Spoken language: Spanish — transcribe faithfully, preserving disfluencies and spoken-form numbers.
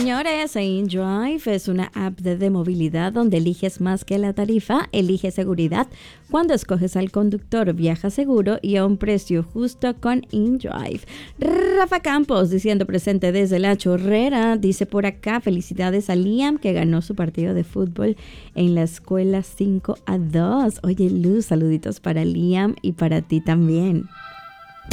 señores, InDrive es una app de, de movilidad donde eliges más que la tarifa, elige seguridad. Cuando escoges al conductor, viaja seguro y a un precio justo con InDrive. Rafa Campos, diciendo presente desde La Chorrera, dice por acá, felicidades a Liam que ganó su partido de fútbol en la escuela cinco a dos. Oye, Luz, saluditos para Liam y para ti también.